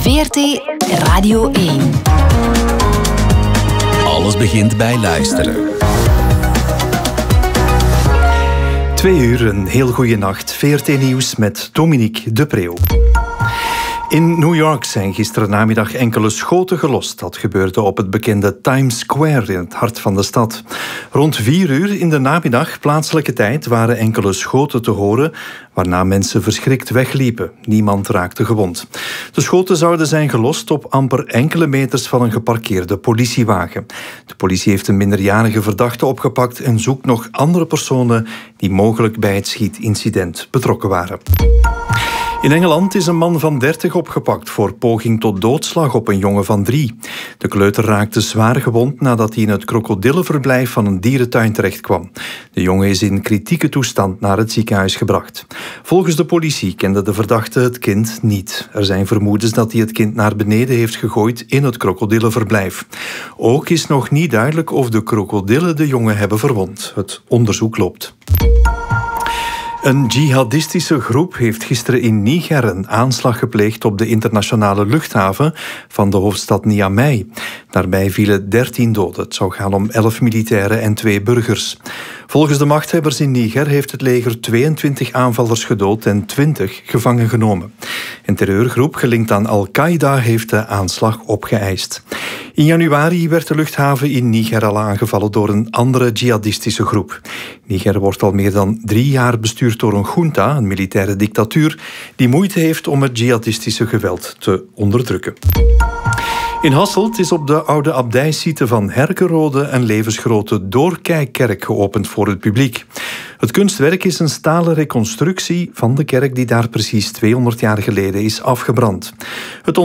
VRT Radio 1. Alles begint bij luisteren. 2 uur, een heel goede nacht. VRT Nieuws met Dominique de Preeuw. In New York zijn gisteren namiddag enkele schoten gelost. Dat gebeurde op het bekende Times Square in het hart van de stad. Rond 4 uur in de namiddag, plaatselijke tijd, waren enkele schoten te horen, waarna mensen verschrikt wegliepen. Niemand raakte gewond. De schoten zouden zijn gelost op amper enkele meters van een geparkeerde politiewagen. De politie heeft een minderjarige verdachte opgepakt en zoekt nog andere personen die mogelijk bij het schietincident betrokken waren. In Engeland is een man van 30 opgepakt voor poging tot doodslag op een jongen van 3. De kleuter raakte zwaar gewond nadat hij in het krokodillenverblijf van een dierentuin terechtkwam. De jongen is in kritieke toestand naar het ziekenhuis gebracht. Volgens de politie kende de verdachte het kind niet. Er zijn vermoedens dat hij het kind naar beneden heeft gegooid in het krokodillenverblijf. Ook is nog niet duidelijk of de krokodillen de jongen hebben verwond. Het onderzoek loopt. Een jihadistische groep heeft gisteren in Niger een aanslag gepleegd op de internationale luchthaven van de hoofdstad Niamey. Daarbij vielen 13 doden. Het zou gaan om 11 militairen en 2 burgers. Volgens de machthebbers in Niger heeft het leger 22 aanvallers gedood en 20 gevangen genomen. Een terreurgroep gelinkt aan Al-Qaeda heeft de aanslag opgeëist. In januari werd de luchthaven in Niger al aangevallen door een andere jihadistische groep. Niger wordt al meer dan 3 jaar bestuurd door een junta, een militaire dictatuur, die moeite heeft om het jihadistische geweld te onderdrukken. In Hasselt is op de oude abdijsite van Herkenrode een levensgrote doorkijkkerk geopend voor het publiek. Het kunstwerk is een stalen reconstructie van de kerk die daar precies 200 jaar geleden is afgebrand. Het